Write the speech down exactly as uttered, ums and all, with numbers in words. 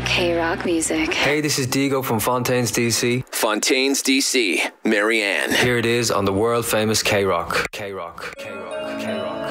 K-Rock music. Hey, this is Diego from Fontaines, D C. Fontaines, D C. Marianne. Here it is on the world famous K-Rock. K-Rock. K-Rock. K-Rock.